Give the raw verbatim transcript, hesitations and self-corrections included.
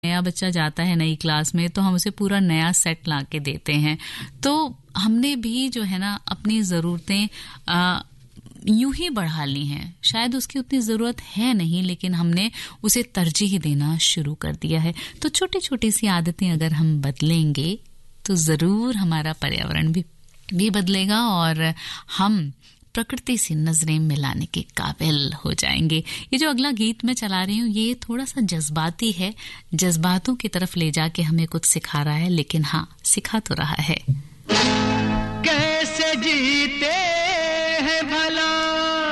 नया बच्चा जाता है नई क्लास में तो हम उसे पूरा नया सेट ला के देते हैं। तो हमने भी जो है ना अपनी ज़रूरतें यूं ही बढ़ा ली हैं। शायद उसकी उतनी ज़रूरत है नहीं, लेकिन हमने उसे तरजीह देना शुरू कर दिया है। तो छोटी छोटी सी आदतें अगर हम बदलेंगे तो ज़रूर हमारा पर्यावरण भी, भी बदलेगा और हम प्रकृति से नजरें मिलाने के काबिल हो जाएंगे। ये जो अगला गीत मैं चला रही हूँ ये थोड़ा सा जज्बाती है, जज्बातों की तरफ ले जाके हमें कुछ सिखा रहा है, लेकिन हाँ सिखा तो रहा है। कैसे जीते हैं भला